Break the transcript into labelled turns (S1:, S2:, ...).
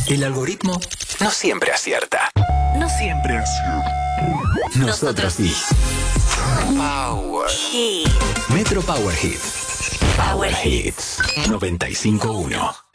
S1: El algoritmo no siempre acierta.
S2: No siempre acierta.
S1: Nosotros sí. Power
S2: Hit.
S1: Metro Power Hit. Power Hits 95.1.